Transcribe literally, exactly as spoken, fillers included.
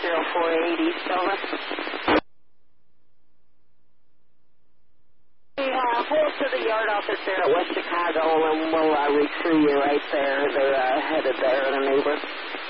zero four eight East, over. Yeah, pull up to the yard office there at West Chicago, and we'll uh, retrieve you right there. They're uh, headed there, the neighbor.